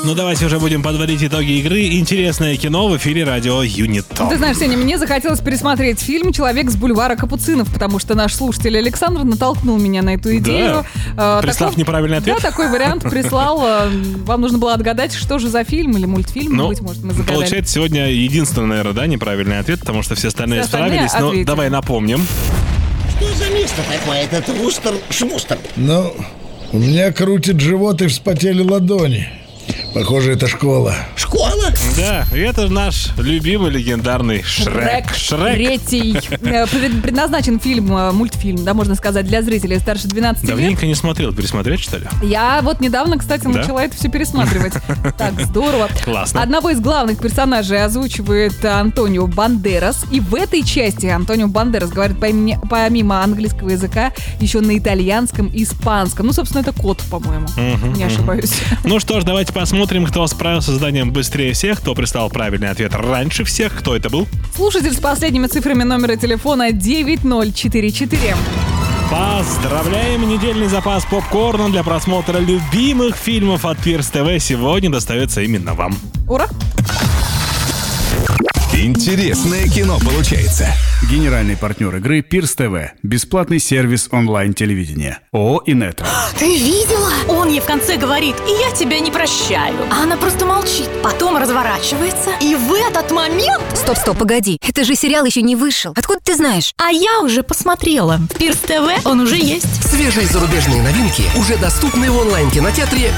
Ну давайте уже будем подводить итоги игры. Интересное кино в эфире радио Юнитон. Ты знаешь, Сеня, мне захотелось пересмотреть фильм «Человек с бульвара Капуцинов», потому что наш слушатель Александр натолкнул меня на эту идею. Да. Прислав неправильный ответ. Да, такой вариант прислал. Вам нужно было отгадать, что же за фильм или мультфильм. Быть может, мы загадали. Получается, сегодня единственный, наверное, да, неправильный ответ, потому что все остальные справились. Но давай напомним. Что за место такое, этот Вустер-Шмустер? Ну, у меня крутит живот и вспотели ладони. Похоже, это школа. Школа? Да, и это наш любимый легендарный Шрек. Третий. Предназначен фильм, мультфильм, да, можно сказать, для зрителей старше 12 лет. Давненько не смотрел. Пересмотреть, что ли? Я вот недавно, кстати, начала это все пересматривать. Так, здорово. Классно. Одного из главных персонажей озвучивает Антонио Бандерас. И в этой части Антонио Бандерас говорит помимо английского языка еще на итальянском и испанском. Ну, собственно, это кот, по-моему. Не ошибаюсь. Ну что ж, давайте посмотрим, кто справился с заданием быстрее всех, кто прислал правильный ответ раньше всех. Кто это был? Слушатель с последними цифрами номера телефона 9044. Поздравляем! Недельный запас попкорна для просмотра любимых фильмов от Пирс ТВ сегодня достается именно вам. Ура! Интересное кино получается. Генеральный партнер игры Пирс ТВ. Бесплатный сервис онлайн-телевидения. ООО «Инетро». Ты видела? Он ей в конце говорит: и я тебя не прощаю. А она просто молчит. Потом разворачивается. И в этот момент... Стоп, погоди. Это же сериал еще не вышел. Откуда ты знаешь? А я уже посмотрела. В Пирс ТВ он уже есть. Свежие зарубежные новинки уже доступны в онлайн-кинотеатре